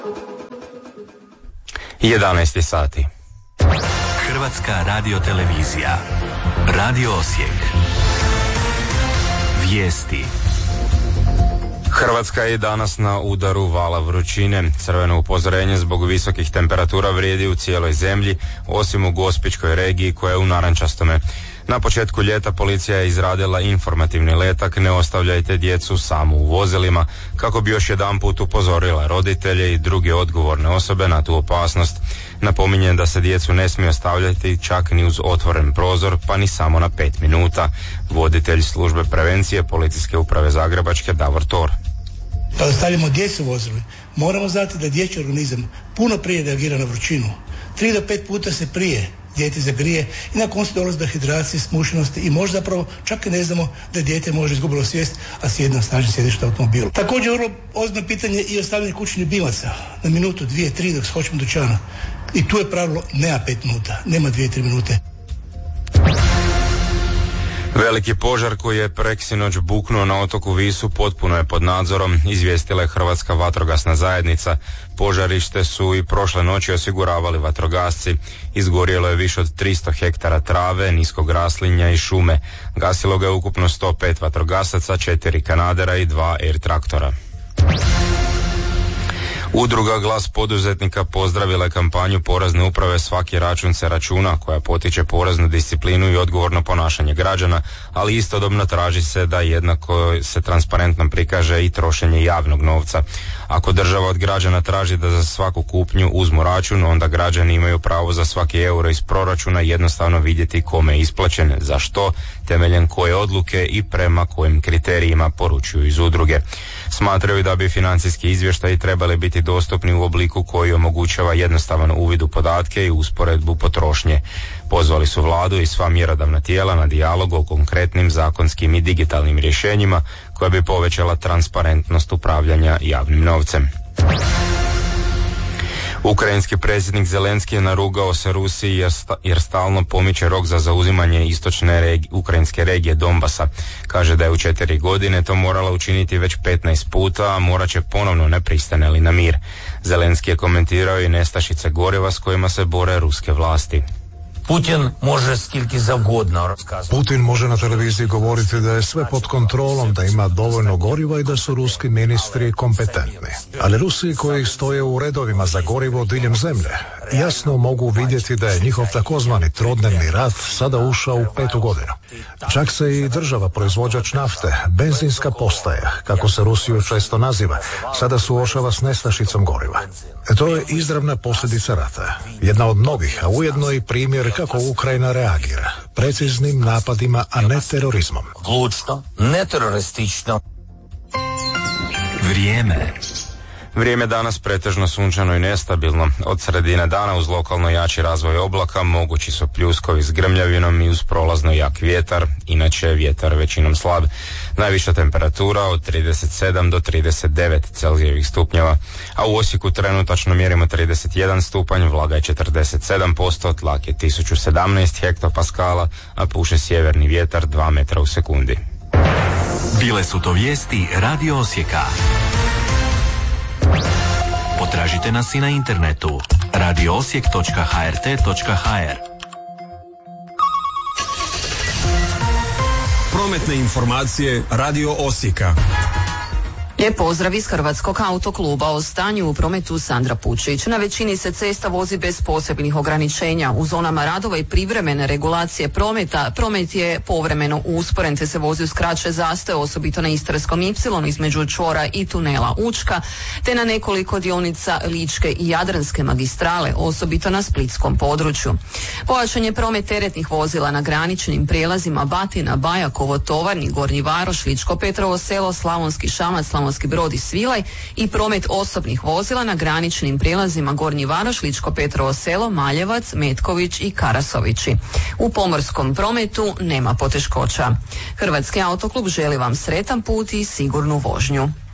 11 sati. Hrvatska radiotelevizija. Radio Osijek. Vijesti. Hrvatska je danas na udaru vala vrućine. Crveno upozorenje zbog visokih temperatura vrijedi u cijeloj zemlji, osim u Gospićkoj regiji koja je u narančastome. Na početku ljeta policija je izradila informativni letak "Ne ostavljajte djecu samu u vozilima", kako bi još jedanput upozorila roditelje i druge odgovorne osobe na tu opasnost. Napominjem da se djecu ne smije ostavljati čak ni uz otvoren prozor, pa ni samo na 5 minuta. Voditelj službe prevencije Policijske uprave Zagrebačke Davor Tor. Kada ostavljamo djecu u vozilu, moramo znati da dječji organizam puno prije reagira na vrućinu. 3 do 5 puta se prije dijete zagrije i nakon se dolazi do hidracije, smušenosti i možda zapravo čak i ne znamo da dijete može izgubilo svijest, a sjedi na snažnom sjedištu automobilu. Također vrlo ozbiljno pitanje i ostavljanje kućnih ljubimaca na minutu, 2, 3 dok skočimo do dućana. I tu je pravilo nema 5 minuta, nema 2-3 minute. Veliki požar koji je preksinoć buknuo na otoku Visu potpuno je pod nadzorom, izvijestila je Hrvatska vatrogasna zajednica. Požarište su i prošle noći osiguravali vatrogasci. Izgorjelo je više od 300 hektara trave, niskog raslinja i šume. Gasilo ga je ukupno 105 vatrogasaca, 4 kanadera i 2 air traktora. Udruga Glas poduzetnika pozdravila je kampanju Porezne uprave "Svaki račun se računa", koja potiče poreznu disciplinu i odgovorno ponašanje građana, ali istodobno traži se da jednako se transparentno prikaže i trošenje javnog novca. Ako država od građana traži da za svaku kupnju uzmu račun, onda građani imaju pravo za svaki euro iz proračuna jednostavno vidjeti kome je isplaćen, za što, temeljem koje odluke i prema kojim kriterijima, poručuju iz udruge. Smatraju da bi financijski izvještaji trebali biti dostupni u obliku koji omogućava jednostavan uvid u podatke i usporedbu potrošnje. Pozvali su vladu i sva mjerodavna tijela na dijalog o konkretnim zakonskim i digitalnim rješenjima koja bi povećala transparentnost upravljanja javnim novcem. Ukrajinski predsjednik Zelenski je narugao se Rusiji jer stalno pomiče rok za zauzimanje istočne ukrajinske regije Donbasa. Kaže da je u 4 godine to morala učiniti već 15 puta, a morat će ponovno, ne pristane li na mir. Zelenski je komentirao i nestašice goriva s kojima se bore ruske vlasti. Putin može na televiziji govoriti da je sve pod kontrolom, da ima dovoljno goriva i da su ruski ministri kompetentni. Ali Rusi koji stoje u redovima za gorivo diljem zemlje jasno mogu vidjeti da je njihov takozvani trodnevni rat sada ušao u 5. godinu. Čak se i država proizvođač nafte, benzinska postaja, kako se Rusiju često naziva, sada suočava s nestašicom goriva. To je izravna posljedica rata. Jedna od mnogih, a ujedno i primjer kako Ukrajina reagira. Preciznim napadima, a ne terorizmom. Odlučno, ne teroristično. Vrijeme. Vrijeme danas pretežno sunčano i nestabilno. Od sredine dana uz lokalno jači razvoj oblaka mogući su pljuskovi s grmljavinom i uz prolazno jak vjetar, inače je vjetar većinom slab. Najviša temperatura od 37 do 39 Celzijevih stupnjeva, a u Osijeku trenutačno mjerimo 31 stupanj, vlaga je 47%, tlak je 1017 hektopaskala, a puše sjeverni vjetar 2 metra u sekundi. Bile su to vijesti Radio Osijeka. Potražite nas i na internetu radioosijek.hrt.hr. Prometne informacije Radio Osijeka. Lijep pozdrav iz Hrvatskog autokluba. O stanju u prometu Sandra Pučić. Na većini se cesta vozi bez posebnih ograničenja. U zonama radova i privremene regulacije prometa, promet je povremeno usporen te se vozi uz kraće zastoje, osobito na Istarskom Y između čvora i tunela Učka, te na nekoliko dionica Ličke i Jadranske magistrale, osobito na splitskom području. Pojačan je promet teretnih vozila na graničnim prijelazima Batina, Bajakovo, Tovarnik, Gornji Varoš, Ličko Petrovo Selo, Slavonski Šamac, Slavonski Brod i Svilaj i promet osobnih vozila na graničnim prijelazima Gornji Varoš, Ličko Petrovo Selo, Maljevac, Metković i Karasovići. U pomorskom prometu nema poteškoća. Hrvatski autoklub želi vam sretan put i sigurnu vožnju.